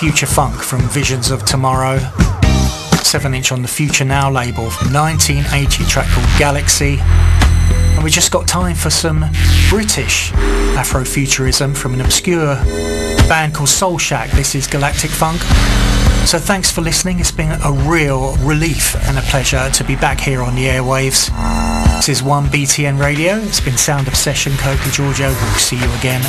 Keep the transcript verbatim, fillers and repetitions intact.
Future Funk from Visions of Tomorrow. seven inch on the Future Now label from nineteen eighty, a track called Galaxy. And we just got time for some British Afrofuturism from an obscure band called Soul Shack. This is Galactic Funk. So thanks for listening. It's been a real relief and a pleasure to be back here on the airwaves. This is one B T N Radio. It's been Sound Obsession. Coca Giorgio. We'll see you again